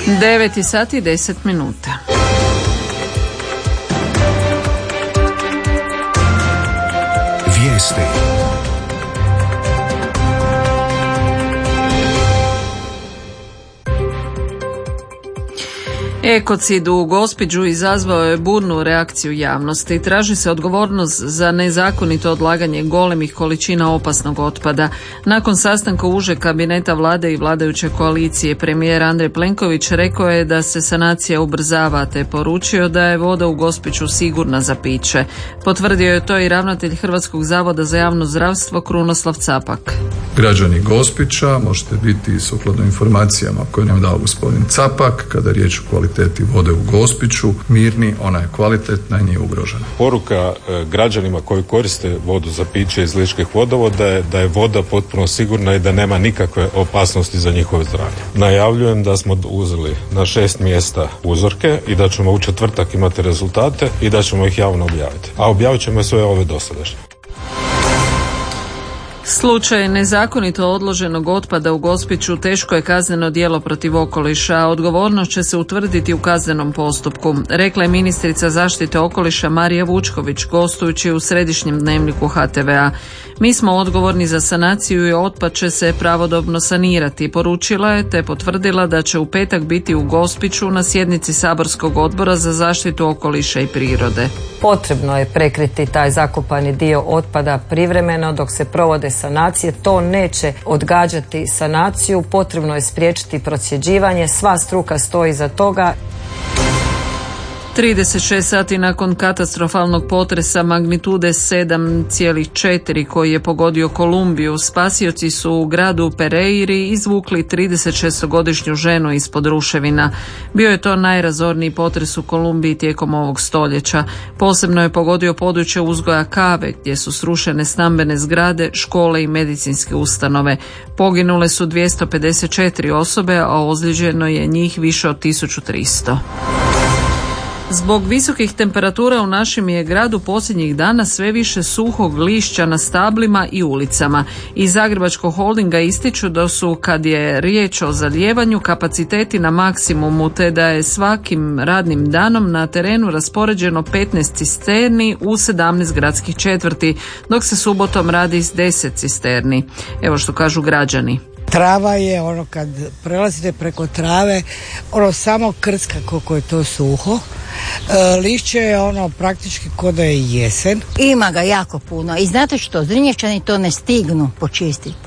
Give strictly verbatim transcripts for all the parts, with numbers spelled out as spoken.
devet sati i deset minuta. Vijesti. Ekocid u Gospiću izazvao je burnu reakciju javnosti. Traži se odgovornost za nezakonito odlaganje golemih količina opasnog otpada. Nakon sastanka užeg kabineta vlade i vladajuće koalicije, premijer Andrej Plenković rekao je da se sanacija ubrzava, te poručio da je voda u Gospiću sigurna za piće. Potvrdio je to i ravnatelj Hrvatskog zavoda za javno zdravstvo Krunoslav Capak. Građani Gospića možete biti sukladno informacijama koje nam je dao gospodin Capak, kada je riječ o kvaliteti vode u Gospiću, mirni, ona je kvalitetna i nije ugrožena. Poruka e, građanima koji koriste vodu za piće iz ličkih vodovoda je da je voda potpuno sigurna i da nema nikakve opasnosti za njihovo zdravlje. Najavljujem da smo uzeli na šest mjesta uzorke i da ćemo u četvrtak imati rezultate i da ćemo ih javno objaviti. A objavit ćemo sve ove dosadašnje. Slučaj nezakonito odloženog otpada u Gospiću teško je kazneno djelo protiv okoliša, a odgovornost će se utvrditi u kaznenom postupku, rekla je ministrica zaštite okoliša Marija Vučković gostujući u središnjem dnevniku H T V-a. Mi smo odgovorni za sanaciju i otpad će se pravodobno sanirati, poručila je, te potvrdila da će u petak biti u Gospiću na sjednici saborskog odbora za zaštitu okoliša i prirode. Potrebno je prekriti taj zakopani dio otpada privremeno dok se provode sanacije. To neće odgađati sanaciju, potrebno je spriječiti procjeđivanje, sva struka stoji iza toga. trideset šest sati nakon katastrofalnog potresa magnitude sedam zarez četiri koji je pogodio Kolumbiju, spasioci su u gradu Pereiri izvukli tridesetšestogodišnju ženu ispod ruševina. Bio je to najrazorniji potres u Kolumbiji tijekom ovog stoljeća. Posebno je pogodio područje uzgoja kave gdje su srušene stambene zgrade, škole i medicinske ustanove. Poginule su dvjesto pedeset četiri osobe, a ozlijeđeno je njih više od tisuću tristo. Zbog visokih temperatura u našem je gradu posljednjih dana sve više suhog lišća na stablima i ulicama. Iz Zagrebačkog holdinga ističu da su, kad je riječ o zalijevanju, kapaciteti na maksimumu, te da je svakim radnim danom na terenu raspoređeno petnaest cisterni u sedamnaest gradskih četvrti, dok se subotom radi s deset cisterni. Evo što kažu građani. Trava je ono kad prelazite preko trave, ono samo krcka koliko je to suho. E, lišće je ono praktički ko da je jesen. Ima ga jako puno i znate što, Zrinjevčani to ne stignu počistiti.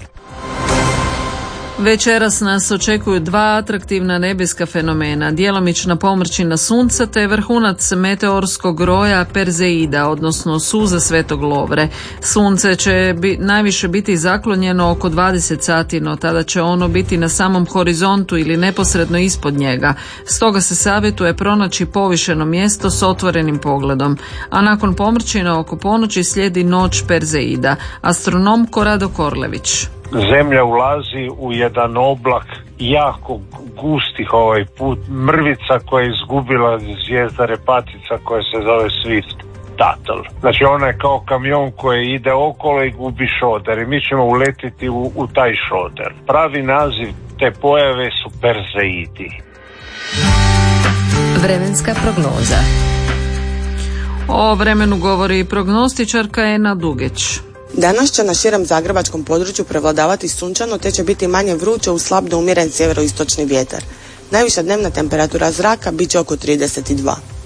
Večeras nas očekuju dva atraktivna nebeska fenomena, djelomična pomrčina sunca te vrhunac meteorskog roja Perzeida, odnosno suza Svetog Lovre. Sunce će bi, najviše biti zaklonjeno oko dvadeset sati, no tada će ono biti na samom horizontu ili neposredno ispod njega. Stoga se savjetuje pronaći povišeno mjesto s otvorenim pogledom. A nakon pomrčina oko ponoći slijedi noć Perzeida. Astronom Korado Korlević. Zemlja ulazi u jedan oblak jako gustih ovaj put mrvica koja je izgubila zvijezda repatica koja se zove Swift Tuttle. Znači ona je kao kamion koji ide okolo i gubi šoder i mi ćemo uletiti u, u taj šoder. Pravi naziv te pojave su Perzeidi. Vremenska prognoza. O vremenu govori prognostičarka Ena Dugeć. Danas će na širem zagrebačkom području prevladavati sunčano te će biti manje vruće uz slab do umjeren sjeveroistočni vjetar. Najviša dnevna temperatura zraka bit će oko trideset dva.